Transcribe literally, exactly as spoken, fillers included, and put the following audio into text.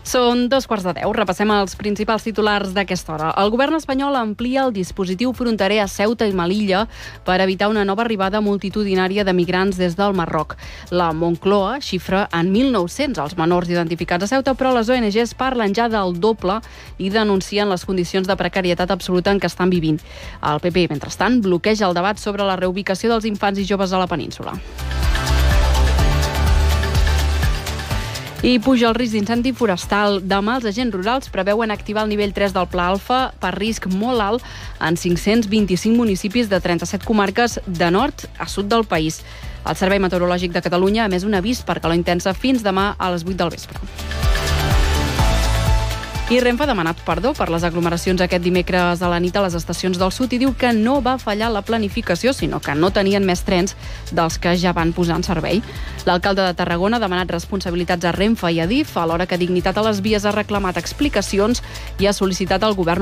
Són dos quarts de deu. Repassem els principals titulars d'aquesta hora. El govern espanyol amplia el dispositiu fronterer a Ceuta i Melilla per evitar una nova arribada multitudinària de migrants des del Marroc. La Moncloa xifra en mil nou-cents els menors identificats a Ceuta, però les O N Ges parlen ja del doble i denuncien les condicions de precarietat absoluta en què estan vivint. El P P, mentrestant, bloqueja el debat sobre la reubicació dels infants i joves a la península. I puja el risc d'incendi forestal. Demà els agents rurals preveuen activar el nivell tres del Pla Alfa per risc molt alt en cinc-cents vint-i-cinc municipis de trenta-set comarques de nord a sud del país. El Servei Meteorològic de Catalunya ha emès un avís per calor intensa fins demà a les vuit del vespre. I Renfe ha demanat perdó per les aglomeracions aquest dimecres a la nit a les estacions del sud i diu que no va fallar la planificació, sinó que no tenien més trens dels que ja van posar en servei. L'alcalde de Tarragona ha demanat responsabilitats a Renfe i a Adif, alhora que Dignitat a les Vies ha reclamat explicacions i ha sol·licitat al govern